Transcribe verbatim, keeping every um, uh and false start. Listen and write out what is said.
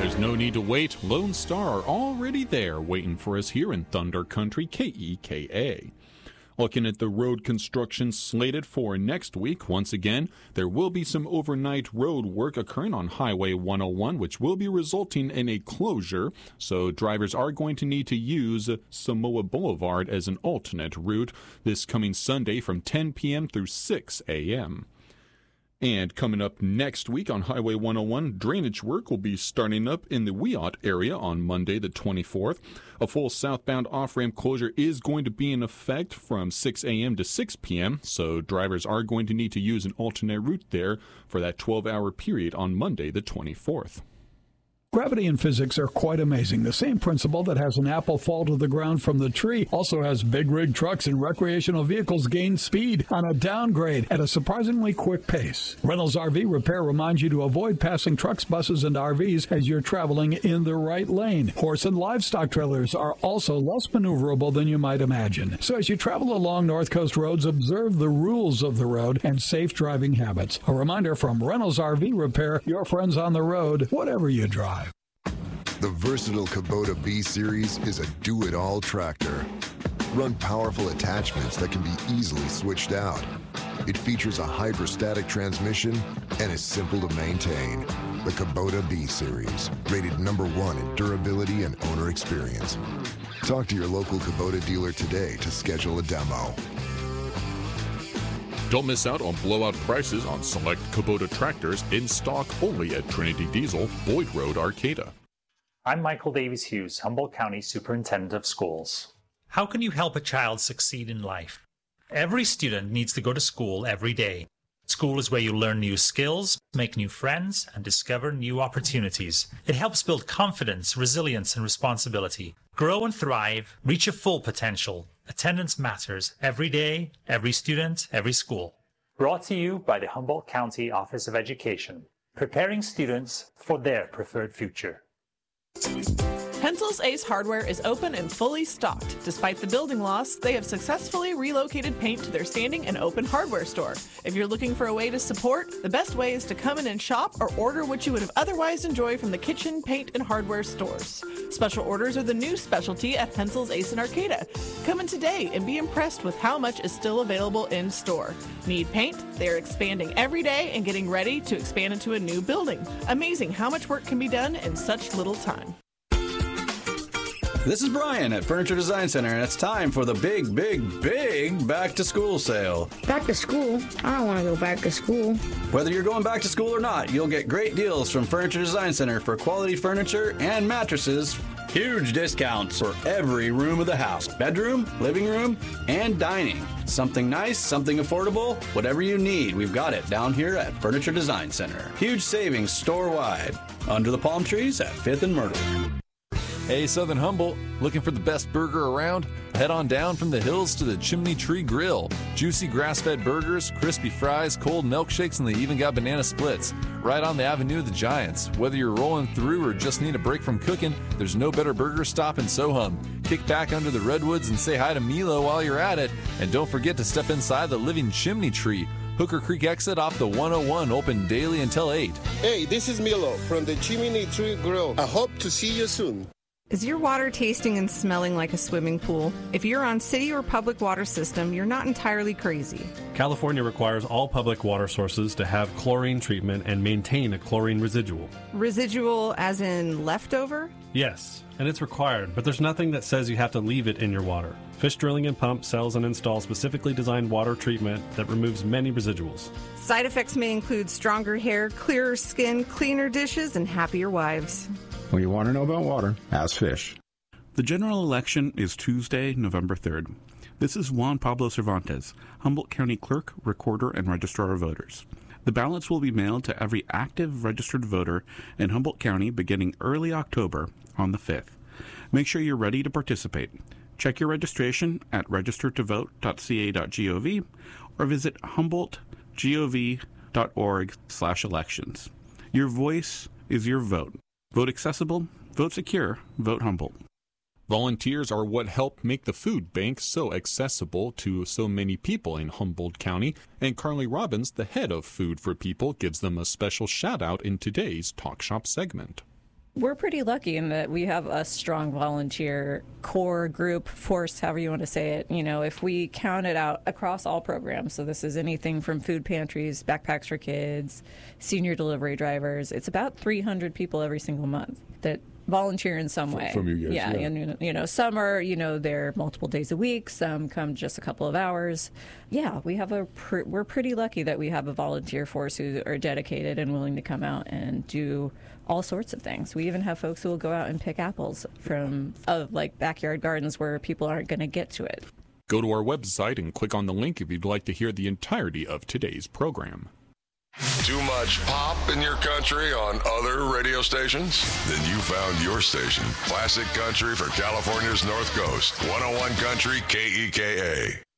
There's no need to wait. Lone Star are already there waiting for us here in Thunder Country, K E K A. Looking at the road construction slated for next week, once again, there will be some overnight road work occurring on Highway one oh one, which will be resulting in a closure, so drivers are going to need to use Samoa Boulevard as an alternate route this coming Sunday from ten p.m. through six a.m. And coming up next week on Highway one oh one, drainage work will be starting up in the Wiot area on Monday the twenty-fourth. A full southbound off-ramp closure is going to be in effect from six a.m. to six p.m., so drivers are going to need to use an alternate route there for that twelve-hour period on Monday the twenty-fourth. Gravity and physics are quite amazing. The same principle that has an apple fall to the ground from the tree also has big rig trucks and recreational vehicles gain speed on a downgrade at a surprisingly quick pace. Reynolds R V Repair reminds you to avoid passing trucks, buses, and R Vs as you're traveling in the right lane. Horse and livestock trailers are also less maneuverable than you might imagine. So as you travel along North Coast roads, observe the rules of the road and safe driving habits. A reminder from Reynolds R V Repair, your friends on the road, whatever you drive. The versatile Kubota B-Series is a do-it-all tractor. Run powerful attachments that can be easily switched out. It features a hydrostatic transmission and is simple to maintain. The Kubota B-Series, rated number one in durability and owner experience. Talk to your local Kubota dealer today to schedule a demo. Don't miss out on blowout prices on select Kubota tractors in stock only at Trinity Diesel, Boyd Road, Arcata. I'm Michael Davies Hughes, Humboldt County Superintendent of Schools. How can you help a child succeed in life? Every student needs to go to school every day. School is where you learn new skills, make new friends, and discover new opportunities. It helps build confidence, resilience, and responsibility. Grow and thrive, reach your full potential. Attendance matters every day, every student, every school. Brought to you by the Humboldt County Office of Education, preparing students for their preferred future. Pencils Ace Hardware is open and fully stocked. Despite the building loss, they have successfully relocated paint to their standing and open hardware store. If you're looking for a way to support, the best way is to come in and shop or order what you would have otherwise enjoyed from the kitchen, paint, and hardware stores. Special orders are the new specialty at Pencils Ace in Arcata. Come in today and be impressed with how much is still available in store. Need paint? They're expanding every day and getting ready to expand into a new building. Amazing how much work can be done in such little time. This is Brian at Furniture Design Center, and it's time for the big, big, big back-to-school sale. Back to school? I don't want to go back to school. Whether you're going back to school or not, you'll get great deals from Furniture Design Center for quality furniture and mattresses. Huge discounts for every room of the house, bedroom, living room, and dining. Something nice, something affordable, whatever you need, we've got it down here at Furniture Design Center. Huge savings store-wide. Under the palm trees at fifth and Myrtle. Hey, Southern Humboldt, looking for the best burger around? Head on down from the hills to the Chimney Tree Grill. Juicy grass-fed burgers, crispy fries, cold milkshakes, and they even got banana splits. Right on the Avenue of the Giants. Whether you're rolling through or just need a break from cooking, there's no better burger stop in Sohum. Kick back under the redwoods and say hi to Milo while you're at it. And don't forget to step inside the living Chimney Tree. Hooker Creek exit off the one oh one, open daily until eight. Hey, this is Milo from the Chimney Tree Grill. I hope to see you soon. Is your water tasting and smelling like a swimming pool? If you're on city or public water system, you're not entirely crazy. California requires all public water sources to have chlorine treatment and maintain a chlorine residual. Residual as in leftover? Yes, and it's required, but there's nothing that says you have to leave it in your water. Fish Drilling and Pump sells and installs specifically designed water treatment that removes many residuals. Side effects may include stronger hair, clearer skin, cleaner dishes, and happier wives. When you want to know about water, ask Fish. The general election is Tuesday, November third. This is Juan Pablo Cervantes, Humboldt County Clerk, Recorder, and Registrar of Voters. The ballots will be mailed to every active registered voter in Humboldt County beginning early October on the fifth. Make sure you're ready to participate. Check your registration at register to vote dot c a dot gov or visit humboldt gov dot org slash elections. Your voice is your vote. Vote accessible, vote secure, vote Humboldt. Volunteers are what help make the food bank so accessible to so many people in Humboldt County, and Carly Robbins, the head of Food for People, gives them a special shout-out in today's Talk Shop segment. We're pretty lucky in that we have a strong volunteer core group, force, however you want to say it. You know, if we count it out across all programs, so this is anything from food pantries, backpacks for kids, senior delivery drivers, it's about three hundred people every single month that volunteer in some way. From you guys, yeah, yeah. And, you know, some are, you know, they're multiple days a week. Some come just a couple of hours. Yeah, we have a, pr- we're pretty lucky that we have a volunteer force who are dedicated and willing to come out and do all sorts of things. We even have folks who will go out and pick apples from uh, like backyard gardens where people aren't going to get to it. Go to our website and click on the link if you'd like to hear the entirety of today's program. Too much pop in your country on other radio stations? Then you found your station. Classic Country for California's North Coast. one oh one Country K E K A.